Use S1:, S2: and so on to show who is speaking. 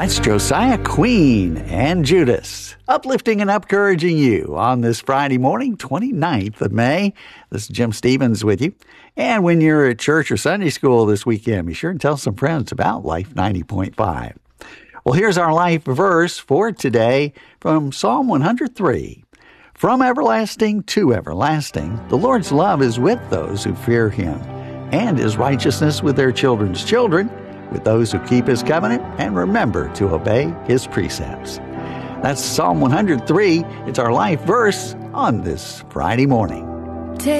S1: That's Josiah Queen and Judas, uplifting and encouraging you on this Friday morning, 29th of May. This is Jim Stevens with you. And when you're at church or Sunday school this weekend, be sure and tell some friends about Life 90.5. Well, here's our life verse for today from Psalm 103. From everlasting to everlasting, the Lord's love is with those who fear him, and his righteousness with their children's children, with those who keep his covenant and remember to obey his precepts. That's Psalm 103. It's our life verse on this Friday morning.